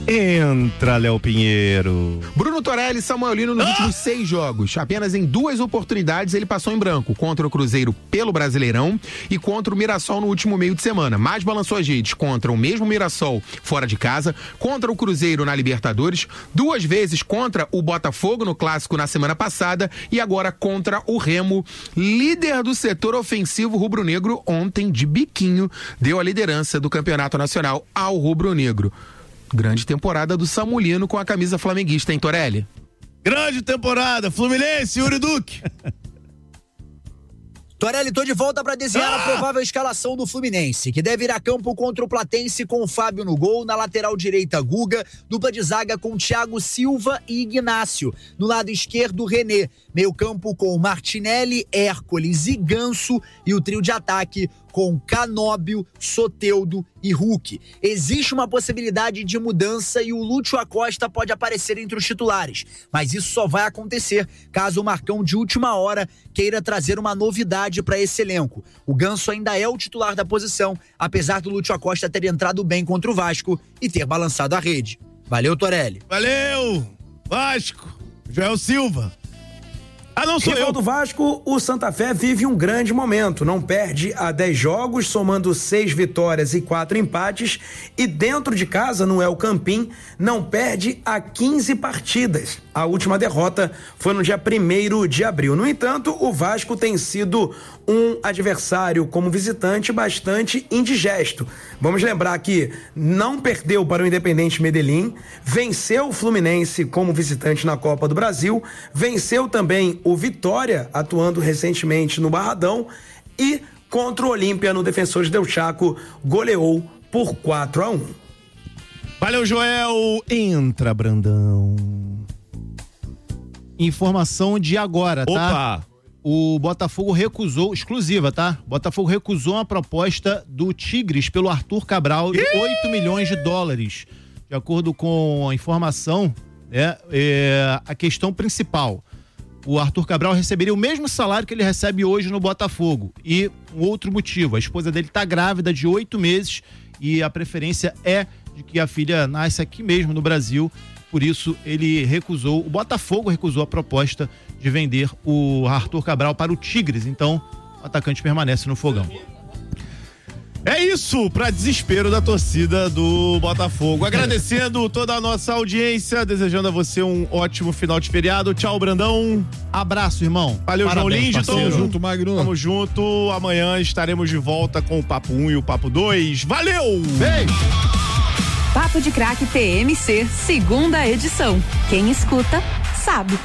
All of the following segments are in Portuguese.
Entra, Léo Pinheiro. Bruno Torelli e Samuel Lino nos últimos 6 jogos. Apenas em 2 oportunidades ele passou em branco. Contra o Cruzeiro pelo Brasileirão e contra o Mirassol no último meio de semana. Mas balançou as redes contra o mesmo Mirassol fora de casa, contra o Cruzeiro na Libertadores, 2 vezes contra o Botafogo no Clássico na semana passada e agora contra o Remo. Líder do setor ofensivo rubro-negro, ontem de biquinho deu a liderança do Campeonato Nacional ao rubro-negro. Grande temporada do Samulino com a camisa flamenguista, hein, Torelli? Grande temporada, Fluminense, Yuri Duque. Torelli, tô de volta para desenhar a provável escalação do Fluminense, que deve ir a campo contra o Platense com o Fábio no gol, na lateral direita Guga, dupla de zaga com Thiago Silva e Ignácio, no lado esquerdo René, meio campo com Martinelli, Hércules e Ganso e o trio de ataque com Canóbio, Soteldo e Hulk. Existe uma possibilidade de mudança e o Lúcio Acosta pode aparecer entre os titulares, mas isso só vai acontecer caso o Marcão de última hora queira trazer uma novidade para esse elenco. O Ganso ainda é o titular da posição, apesar do Lúcio Acosta ter entrado bem contra o Vasco e ter balançado a rede. Valeu, Torelli. Valeu, Vasco, Joel Silva. Não sou Rival eu. do Vasco, o Santa Fé vive um grande momento. Não perde há 10 jogos, somando 6 vitórias e 4 empates. E dentro de casa, no El Campín, não perde há 15 partidas. A última derrota foi no dia 1º de abril. No entanto, o Vasco tem sido um adversário como visitante bastante indigesto. Vamos lembrar que não perdeu para o Independente Medellín, venceu o Fluminense como visitante na Copa do Brasil, venceu também o Vitória, atuando recentemente no Barradão, e contra o Olímpia no Defensores del Chaco, goleou por 4-1. Valeu, Joel. Entra, Brandão. Informação de agora, tá? Opa! O Botafogo recusou, exclusiva, tá? Botafogo recusou a proposta do Tigres pelo Arthur Cabral de 8 milhões de dólares. De acordo com a informação, a questão principal. O Arthur Cabral receberia o mesmo salário que ele recebe hoje no Botafogo. E um outro motivo, a esposa dele está grávida de 8 meses e a preferência é de que a filha nasça aqui mesmo no Brasil. Por isso, o Botafogo recusou a proposta de vender o Arthur Cabral para o Tigres. Então, o atacante permanece no fogão. É isso, para desespero da torcida do Botafogo. Agradecendo toda a nossa audiência, desejando a você um ótimo final de feriado. Tchau, Brandão. Abraço, irmão. Valeu, parabéns, João Lindton. parceiro. Tamo junto, Magno. Tamo junto. Amanhã estaremos de volta com o Papo 1 e o Papo 2. Valeu! Beijo! Papo de Craque TMC, 2ª edição. Quem escuta, sabe.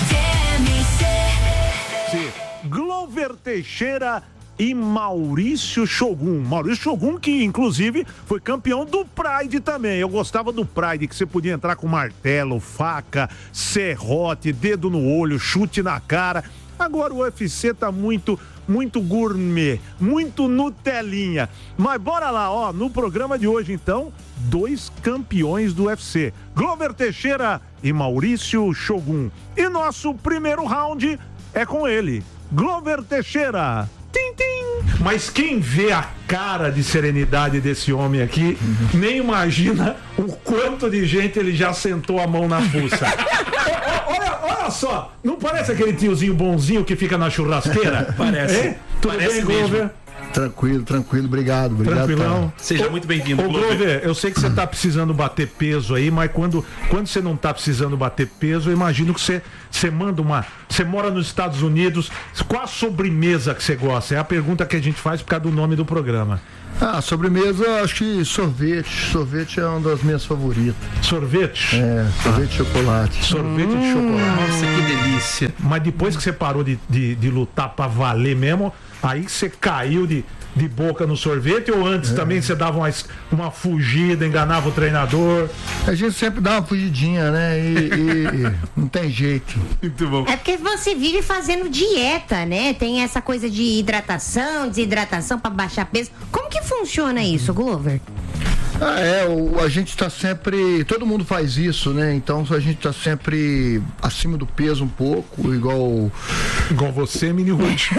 Glover Teixeira e Maurício Shogun. Maurício Shogun, que inclusive foi campeão do Pride também. Eu gostava do Pride, que você podia entrar com martelo, faca, serrote, dedo no olho, chute na cara. Agora o UFC tá muito gourmet, muito Nutelinha. Mas bora lá, no programa de hoje então, 2 campeões do UFC, Glover Teixeira e Maurício Shogun. E nosso primeiro round é com ele, Glover Teixeira. Tim, tim. Mas quem vê a cara de serenidade desse homem aqui, nem imagina o quanto de gente ele já sentou a mão na fuça. Olha só, não parece aquele tiozinho bonzinho que fica na churrasqueira? Parece. Tudo Parece bem, Glover? mesmo. Tranquilo, obrigado. Tranquilão. Seja muito bem-vindo, Glover. Eu sei que você tá precisando bater peso aí, mas quando você não tá precisando bater peso, eu imagino que você manda você mora nos Estados Unidos, qual a sobremesa que você gosta? É a pergunta que a gente faz por causa do nome do programa. Sobremesa, acho que sorvete. Sorvete é uma das minhas favoritas. Sorvete? Sorvete de chocolate. Sorvete de chocolate. Nossa, que delícia. Mas depois que você parou de lutar pra valer mesmo, aí você caiu de boca no sorvete, ou antes também você dava uma fugida, enganava o treinador? A gente sempre dá uma fugidinha, né? E não tem jeito. Muito bom. É porque você vive fazendo dieta, né? Tem essa coisa de hidratação, desidratação pra baixar peso. Como que funciona isso, Glover? A gente tá sempre, todo mundo faz isso, né? Então a gente tá sempre acima do peso um pouco, igual você, Mini Ruth.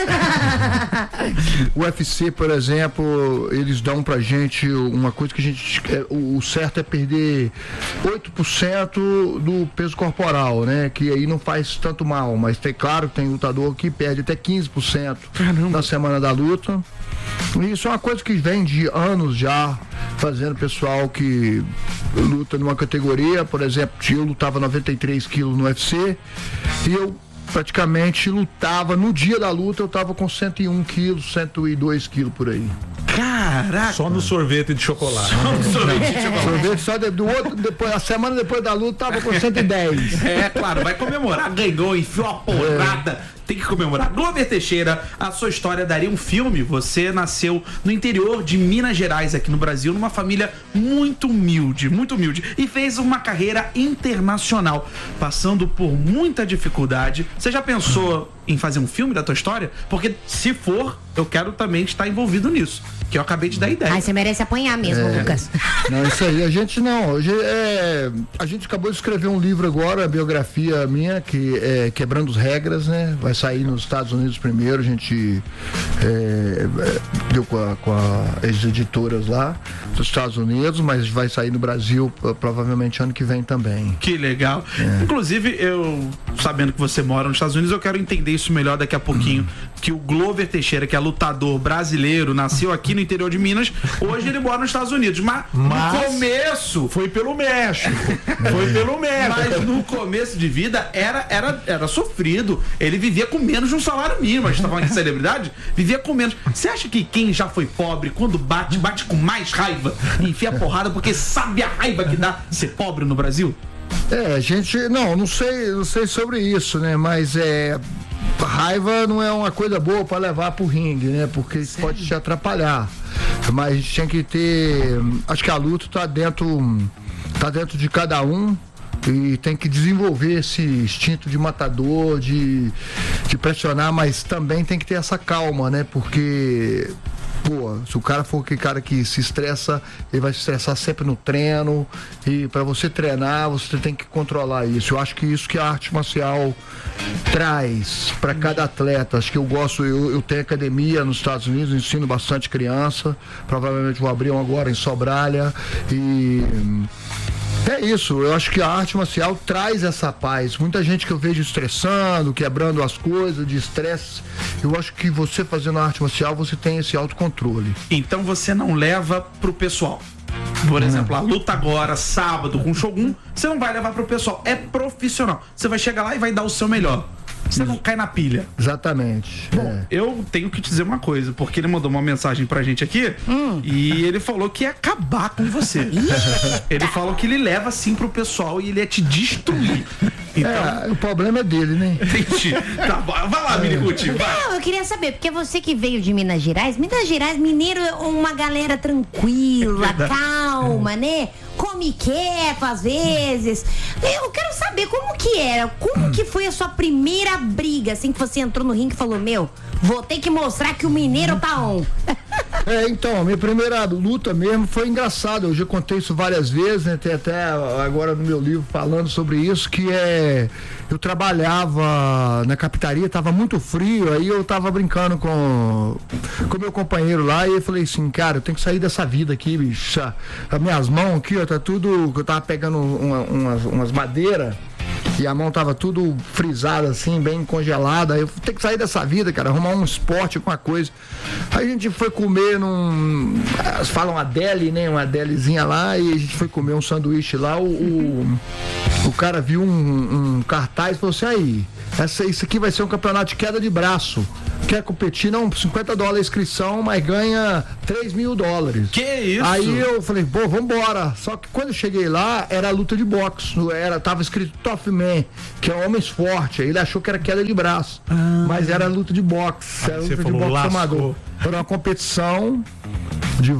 O UFC, por exemplo, eles dão pra gente uma coisa que a gente, o certo é perder 8% do peso corporal, né? Que aí não faz tanto mal, mas claro que tem lutador que perde até 15% na semana da luta. Isso é uma coisa que vem de anos já fazendo pessoal que luta numa categoria, por exemplo, eu lutava 93 quilos no UFC e eu praticamente lutava, no dia da luta eu tava com 101 quilos, 102 quilos por aí. Caraca! Só no sorvete de chocolate. Só no sorvete de chocolate. Sorvete só do outro, depois, a semana depois da luta tava com 110. Claro, vai comemorar, ganhou, enfiou a porrada. Tem que comemorar. Glover Teixeira, a sua história daria um filme. Você nasceu no interior de Minas Gerais, aqui no Brasil, numa família muito humilde, e fez uma carreira internacional, passando por muita dificuldade. Você já pensou em fazer um filme da tua história? Porque se for, eu quero também estar envolvido nisso, que eu acabei de dar ideia. Aí você merece apanhar mesmo, Lucas. Não, isso aí, a gente não. Hoje a gente acabou de escrever um livro agora, a biografia minha, que é Quebrando as Regras, né? Vai sair nos Estados Unidos primeiro, a gente deu com as editoras lá dos Estados Unidos, mas vai sair no Brasil provavelmente ano que vem também. Que legal. Inclusive, eu, sabendo que você mora nos Estados Unidos, eu quero entender isso melhor daqui a pouquinho, que o Glover Teixeira, que é lutador brasileiro, nasceu aqui no interior de Minas, hoje ele mora nos Estados Unidos, mas no começo... Foi pelo México. Mas no começo de vida era sofrido. Ele vivia com menos de um salário mínimo. A gente tá falando de celebridade, vivia com menos. Você acha que quem já foi pobre, quando bate com mais raiva e enfia porrada, porque sabe a raiva que dá ser pobre no Brasil? Gente, não sei sobre isso, né? Mas raiva não é uma coisa boa para levar pro ringue, né? Porque isso pode te atrapalhar. Mas a gente tem que ter, acho que a luta tá dentro de cada um. E tem que desenvolver esse instinto de matador, de pressionar, mas também tem que ter essa calma, né? Porque, se o cara for aquele cara que se estressa, ele vai se estressar sempre no treino. E para você treinar, você tem que controlar isso. Eu acho que isso que a arte marcial traz para cada atleta. Acho que eu tenho academia nos Estados Unidos, ensino bastante criança. Provavelmente vou abrir um agora em Sobralha. E é isso, eu acho que a arte marcial traz essa paz. Muita gente que eu vejo estressando, quebrando as coisas, de estresse. Eu acho que você fazendo a arte marcial, você tem esse autocontrole. Então você não leva pro pessoal. Por exemplo, a luta agora, sábado, com o Shogun, você não vai levar pro pessoal. É profissional. Você vai chegar lá e vai dar o seu melhor. Você não cai na pilha. Exatamente. Bom, eu tenho que te dizer uma coisa, porque ele mandou uma mensagem pra gente aqui e ele falou que ia acabar com você. Ele falou que ele leva assim pro pessoal e ele ia te destruir. Então, o problema é dele, né? Entendi. Tá bom. Vai lá, Mini Ruth, vai. Não, eu queria saber, porque você que veio de Minas Gerais, mineiro é uma galera tranquila, calma, né? Come quieto às vezes. Eu quero saber como que era, como que foi a sua primeira briga, assim que você entrou no ringue e falou, vou ter que mostrar que o mineiro tá on. Então, a minha primeira luta mesmo foi engraçada, eu já contei isso várias vezes, né? Tem até agora no meu livro falando sobre isso, que eu trabalhava na capitaria, tava muito frio, aí eu tava brincando com meu companheiro lá e eu falei assim, cara, eu tenho que sair dessa vida aqui, bicho. As minhas mãos aqui, ó, tá tudo, eu tava pegando umas madeiras e a mão tava tudo frisada assim, bem congelada. Eu tenho que sair dessa vida, cara, arrumar um esporte, alguma coisa. Aí a gente foi comer eles falam uma deli, né? Uma delizinha lá, e a gente foi comer um sanduíche lá. O cara viu um cartaz e falou assim, aí, isso aqui vai ser um campeonato de queda de braço. Quer competir? Não, $50 a inscrição, mas ganha $3.000. Que isso? Aí eu falei, vambora. Só que quando eu cheguei lá, era luta de boxe. Tava escrito Tough Man, que é homens fortes. Aí ele achou que era queda de braço. Mas era luta de boxe. Era luta de boxe amador. Era uma competição de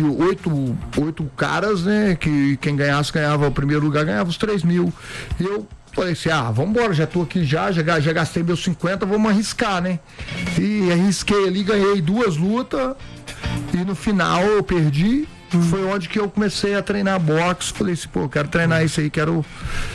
8 caras, né? Que quem ganhava o primeiro lugar ganhava os 3.000. E eu falei assim, vambora, já tô aqui já gastei meus 50, vamos arriscar, né? E arrisquei ali, ganhei 2 lutas e no final eu perdi foi onde que eu comecei a treinar boxe. Falei assim, pô, quero treinar isso aí, quero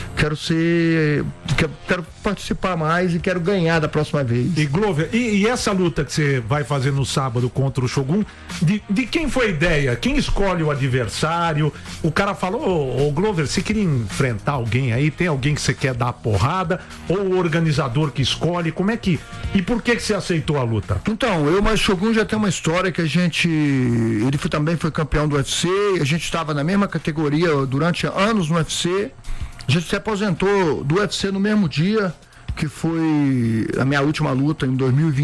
participar mais e quero ganhar da próxima vez. E Glover, e essa luta que você vai fazer no sábado contra o Shogun, de quem foi a ideia? Quem escolhe o adversário? O cara falou, ô Glover, você queria enfrentar alguém aí? Tem alguém que você quer dar porrada? Ou o organizador que escolhe? Como é que... E por que você aceitou a luta? Então, mas o Shogun já tem uma história que ele também foi campeão do UFC, a gente estava na mesma categoria durante anos no UFC. A gente se aposentou do UFC no mesmo dia, que foi a minha última luta em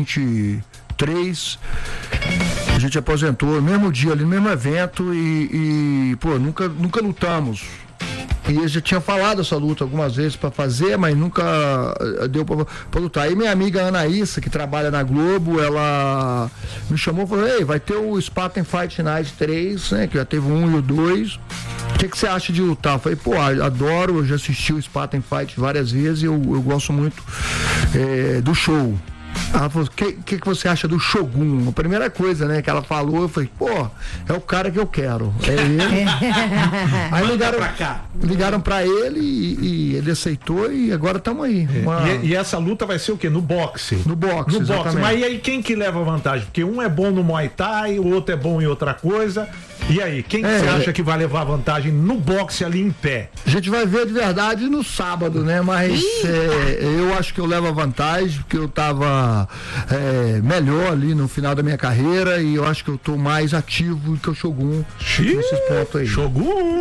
2023. A gente aposentou no mesmo dia, ali no mesmo evento e nunca lutamos. E eu já tinha falado essa luta algumas vezes para fazer, mas nunca deu para lutar. Aí minha amiga Anaísa, que trabalha na Globo, ela me chamou e falou: ei, vai ter o Spartan Fight Night 3, né? Que já teve o 1 e o 2. O que você acha de lutar? Eu falei, pô, adoro, eu já assisti o Spartan Fight várias vezes e eu gosto muito do show. Ela falou, o que você acha do Shogun? A primeira coisa, né, que ela falou, eu falei, pô, é o cara que eu quero. É ele. Aí ligaram pra ele e ele aceitou e agora estamos aí. E essa luta vai ser o quê? No boxe? No boxe, exatamente. Mas e aí quem que leva vantagem? Porque um é bom no Muay Thai, o outro é bom em outra coisa. E aí, quem você acha que vai levar vantagem no boxe ali em pé? A gente vai ver de verdade no sábado, né? Mas eu acho que eu levo a vantagem, porque eu tava melhor ali no final da minha carreira e eu acho que eu tô mais ativo que o Shogun nesses pontos aí. Shogun!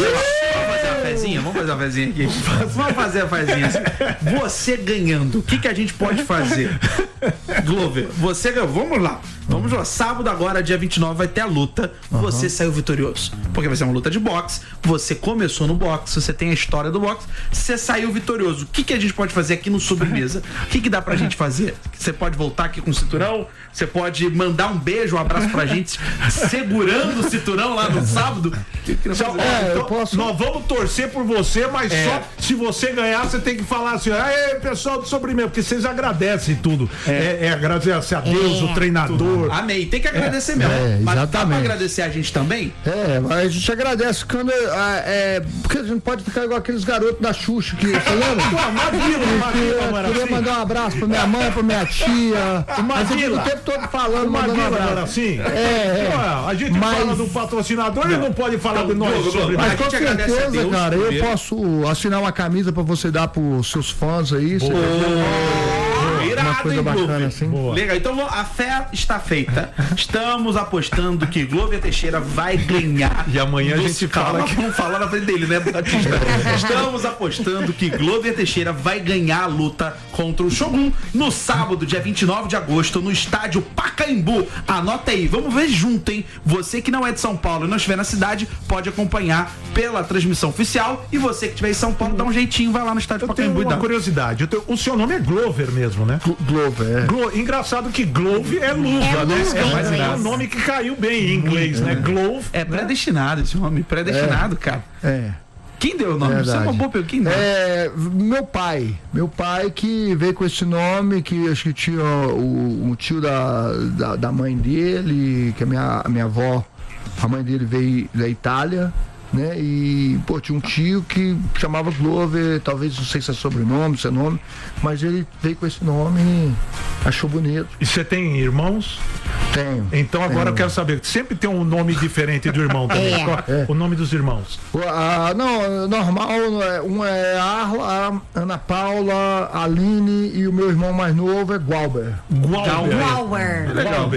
Vamos fazer uma fezinha aqui. Vamos fazer a fezinha. Você ganhando, o que a gente pode fazer? Glover, você ganhou. Vamos lá. Sábado agora, dia 29, vai ter a luta. Você saiu vitorioso. Porque vai ser uma luta de boxe. Você começou no boxe, você tem a história do boxe. Você saiu vitorioso. O que a gente pode fazer aqui no sobremesa? O que dá pra gente fazer? Você pode voltar aqui com o cinturão? Você pode mandar um beijo, um abraço pra gente segurando o cinturão lá no sábado? Eu posso... Nós vamos torcer por você, mas só se você ganhar, você tem que falar assim, pessoal do sobremesa, porque vocês agradecem tudo. Agradecer a Deus, o treinador. Amém. Tem que agradecer mesmo. Mas dá pra agradecer a gente também? Mas a gente agradece quando porque a gente pode ficar igual aqueles garotos da Xuxa que, você lembra? Queria mandar um abraço pra minha mãe, pra minha tia. Mas eu fico o tempo todo falando, mandando um abraço. Assim? A gente fala do patrocinador e não pode falar do nós sobre. Mas com certeza, cara, eu posso assinar uma camisa pra você dar pros seus fãs aí. Uma coisa bacana assim. Legal, então a fé está feita. Estamos apostando que Glover Teixeira vai ganhar. E amanhã a gente fala que... Vamos falar na frente dele, né, Batista? Estamos apostando que Glover Teixeira vai ganhar a luta contra o Shogun no sábado, dia 29 de agosto, no estádio Pacaembu. Anota aí, vamos ver junto, hein? Você que não é de São Paulo e não estiver na cidade, pode acompanhar pela transmissão oficial. E você que estiver em São Paulo, dá um jeitinho, vai lá no estádio Pacaembu. Tenho uma curiosidade, o seu nome é Glover mesmo, né? Glover, engraçado que Glove é luva, né? Mas é um nome que caiu bem em inglês, né? Glove. É predestinado esse nome, predestinado, cara. Quem deu o nome? Você é uma boa pergunta. Quem deu? Meu pai que veio com esse nome, que acho que tinha o tio da mãe dele, que a minha avó, a mãe dele veio da Itália, né? E, tinha um tio que chamava Glover, talvez, não sei se é sobrenome, se é nome, mas ele veio com esse nome e achou bonito. E você tem irmãos? Tenho. Então agora eu quero saber, sempre tem um nome diferente do irmão também. Qual o nome dos irmãos? Não, normal, um é Arla, Ana Paula, Aline e o meu irmão mais novo é Gualber. Legal.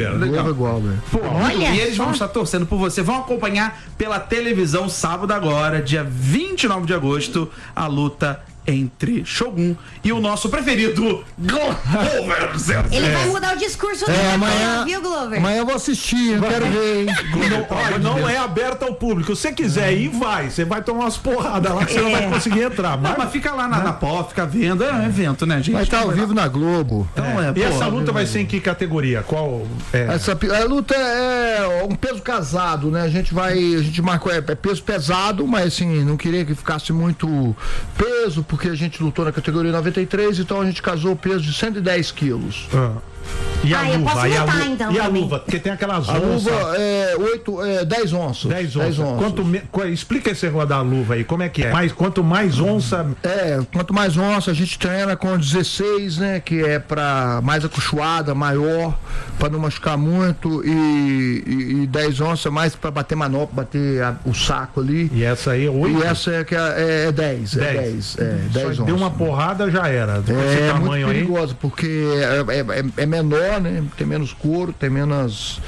E eles vão estar torcendo por você, vão acompanhar pela televisão sábado agora, dia 29 de agosto, a luta entre Shogun e o nosso preferido Glover. Ele vai mudar o discurso dele amanhã, viu, Glover? Amanhã eu vou assistir, eu quero ver, hein? Não é aberto ao público. Se você quiser ir, vai. Você vai tomar umas porradas lá que você não vai conseguir entrar. Mas fica lá na pó, fica vendo. É um evento, né, gente? Vai estar ao vivo na Globo. E essa luta vai ser em que categoria? Qual a luta é um peso casado, né? A gente marcou, peso pesado, mas assim, não queria que ficasse muito peso, porque a gente lutou na categoria 93, então a gente casou o peso de 110 quilos. E a eu luva? posso lutar, então, E a também. luva? Porque tem aquelas A onças. luva é 10 onças. 10 onças. Explica esse negócio da luva aí, como é que é? Quanto mais onça... Quanto mais onça, a gente treina com 16, né? Que é pra mais acolchoada, maior, pra não machucar muito. E 10 onças mais pra bater manopla, bater o saco ali. E essa aí é 8? E essa é 10. 10 onças. Deu uma porrada, já era. É muito tamanho perigoso, porque é menor, né? Tem menos couro, tem menos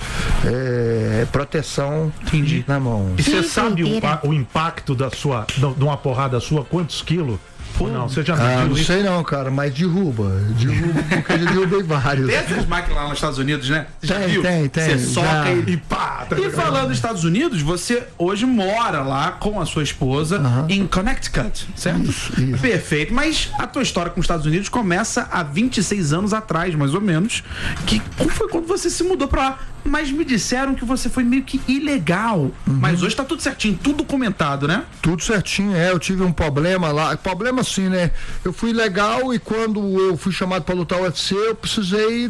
proteção na mão. E você sabe o impacto de uma porrada sua, quantos quilos? Ou não, você já mediu não isso? sei não, cara, mas derruba porque eu já derrubei vários. Tem essas máquinas lá nos Estados Unidos, né? Você já viu? Tem. Você soca já. e pá. E falando dos Estados Unidos, você hoje mora lá com a sua esposa em Connecticut, certo? Isso. Perfeito. Mas a tua história com os Estados Unidos começa há 26 anos atrás, mais ou menos. Como foi quando você se mudou pra lá? Mas me disseram que você foi meio que ilegal. Mas hoje tá tudo certinho, tudo documentado, né? Tudo certinho, eu tive um problema lá. Problema assim, né? Eu fui legal e quando eu fui chamado pra lutar o UFC, eu precisei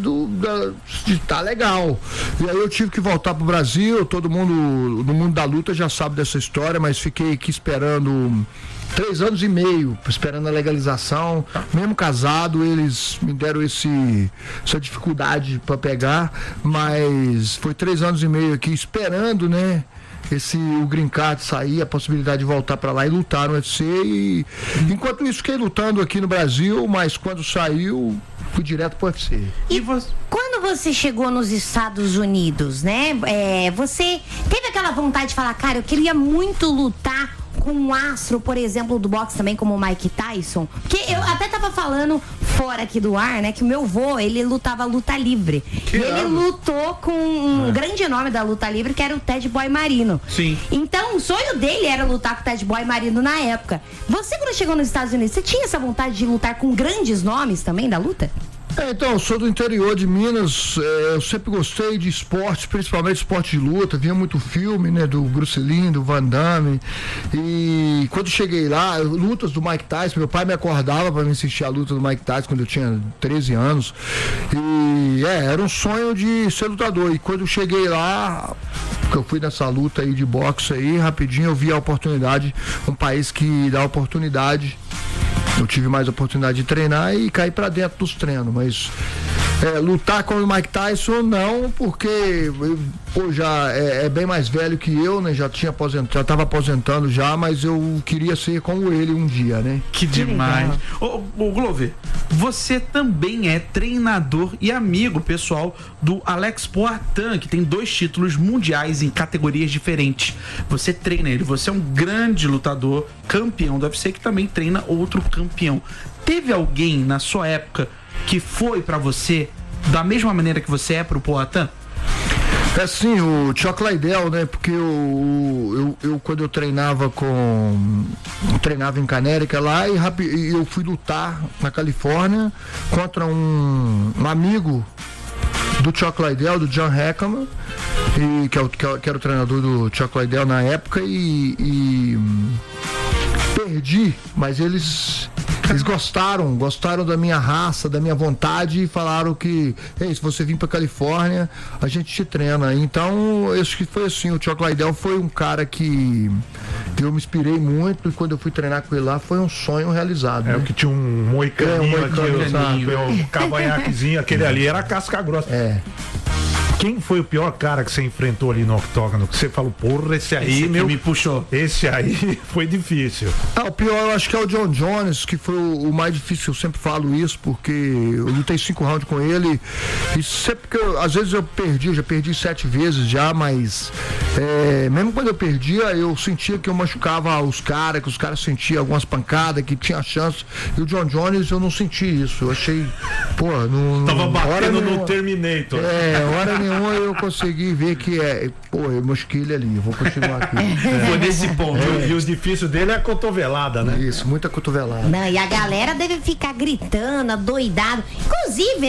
de estar legal. E aí eu tive que voltar pro Brasil. Todo mundo no mundo da luta já sabe dessa história, mas fiquei aqui esperando 3 anos e meio, esperando a legalização. Mesmo casado, eles me deram essa dificuldade para pegar, mas foi 3 anos e meio aqui esperando, né? O green card sair, a possibilidade de voltar para lá e lutar no UFC. E enquanto isso, fiquei lutando aqui no Brasil, mas quando saiu, fui direto pro UFC. E quando você chegou nos Estados Unidos, né? Você teve aquela vontade de falar, cara, eu queria muito lutar com um astro, por exemplo, do boxe também, como o Mike Tyson? Porque eu até tava falando fora aqui do ar, né, que o meu vô, ele lutava luta livre. E ele lutou com um grande nome da luta livre, que era o Ted Boy Marino. Sim. Então, o sonho dele era lutar com o Ted Boy Marino na época. Você, quando chegou nos Estados Unidos, você tinha essa vontade de lutar com grandes nomes também da luta? Então, eu sou do interior de Minas, eu sempre gostei de esportes, principalmente esporte de luta, via muito filme, né, do Bruce Lee, do Van Damme, e quando cheguei lá, lutas do Mike Tyson, meu pai me acordava para me assistir a luta do Mike Tyson quando eu tinha 13 anos, e era um sonho de ser lutador, e quando eu cheguei lá, que eu fui nessa luta aí de boxe aí, rapidinho eu vi a oportunidade, um país que dá oportunidade. Eu tive mais oportunidade de treinar e cair pra dentro dos treinos, mas lutar com o Mike Tyson não, porque já é bem mais velho que eu, né? Já tava aposentando já, mas eu queria ser como ele um dia, né? Que demais. Ô Glover, você também é treinador e amigo pessoal do Alex Poatan, que tem 2 títulos mundiais em categorias diferentes. Você treina ele, você é um grande lutador, campeão do UFC, que também treina outro campeão. Teve alguém na sua época que foi pra você da mesma maneira que você é pro Poatan? Sim, o Chuck Liddell, né? Porque eu quando eu treinava em Canérica lá e eu fui lutar na Califórnia contra um amigo do Chuck Liddell, do John Hackman, que era o treinador do Chuck Liddell na época e perdi, mas eles gostaram da minha raça, da minha vontade e falaram que, se você vir pra Califórnia, a gente te treina. Então, acho que foi assim, o Chuck Liddell foi um cara que eu me inspirei muito e quando eu fui treinar com ele lá, foi um sonho realizado. O que tinha um moicaninho aqui, o cavanhaquezinho, aquele ali era casca grossa. Quem foi o pior cara que você enfrentou ali no octógono? Que você falou, porra, esse aí, me puxou. Esse aí foi difícil. O pior eu acho que é o John Jones, que foi o mais difícil, eu sempre falo isso, porque eu lutei 5 rounds com ele, e sempre que às vezes eu já perdi 7 vezes já, mas mesmo quando eu perdia, eu sentia que eu machucava os caras, que os caras sentiam algumas pancadas, que tinha chance, e o John Jones eu não senti isso, eu achei, tava batendo no Terminator. Hora nenhuma eu consegui ver que eu mosquei ele ali, eu vou continuar aqui. Foi nesse ponto. E o difícil dele é a cotovelada, né? Isso, muita cotovelada. Não, e a galera deve ficar gritando, adoidado. Inclusive,